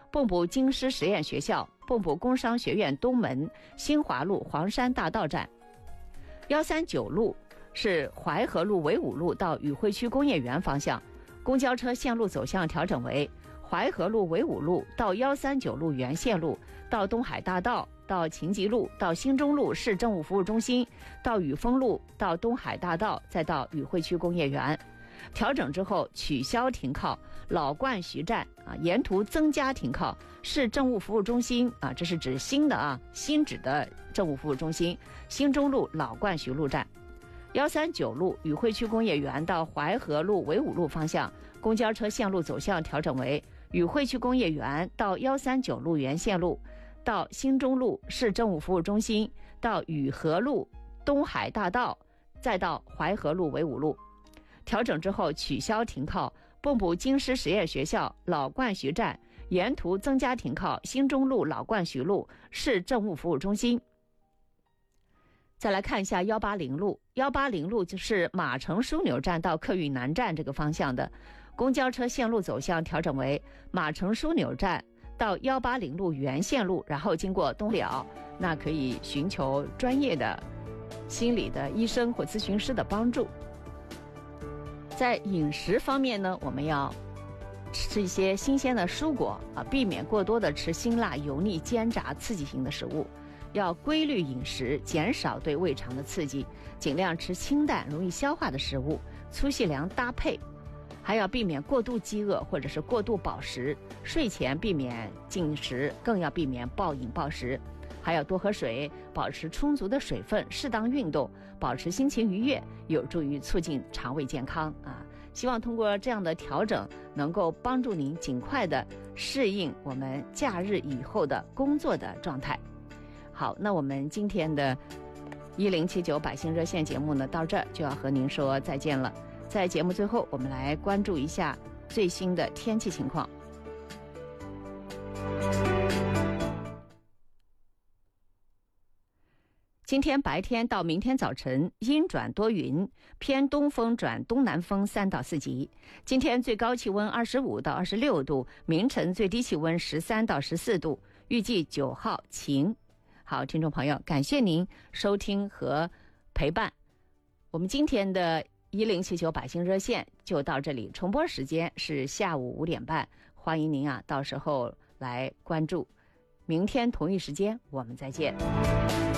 蚌埠京师实验学校、蚌埠工商学院东门、新华路黄山大道站。139路是淮河路纬五路到宇汇区工业园方向，公交车线路走向调整为淮河路纬五路到139路原线路，到东海大道，到秦集路，到新中路市政务服务中心，到宇丰路，到东海大道，再到宇汇区工业园。调整之后取消停靠老冠徐站沿途增加停靠市政务服务中心这是指新指的政务服务中心，新中路老冠徐路站。139路宇汇区工业园到淮河路纬五路方向，公交车线路走向调整为宇汇区工业园到139路原线路，到新中路市政务服务中心，到宇河路东海大道，再到淮河路纬五路。调整之后取消停靠蚌埠京师实验学校老冠徐站，沿途增加停靠新中路老冠徐路市政务服务中心。再来看一下180路，180路就是马城枢纽站到客运南站这个方向的，公交车线路走向调整为马城枢纽站到180路原线路，然后经过东了，那可以寻求专业的心理的医生或咨询师的帮助。在饮食方面呢，我们要吃一些新鲜的蔬果避免过多的吃辛辣、油腻、煎炸、刺激性的食物，要规律饮食，减少对胃肠的刺激，尽量吃清淡、容易消化的食物，粗细粮搭配，还要避免过度饥饿或者是过度饱食，睡前避免进食，更要避免暴饮暴食。还要多喝水，保持充足的水分，适当运动，保持心情愉悦，有助于促进肠胃健康希望通过这样的调整，能够帮助您尽快的适应我们假日以后的工作的状态。好，那我们今天的1079百姓热线节目呢，到这就要和您说再见了。在节目最后，我们来关注一下最新的天气情况。今天白天到明天早晨阴转多云，偏东风转东南风3到4级。今天最高气温25到26度，明晨最低气温13到14度，预计9号晴。好，听众朋友，感谢您收听和陪伴。我们今天的1079百姓热线就到这里，重播时间是下午5点半，欢迎您到时候来关注。明天同一时间我们再见。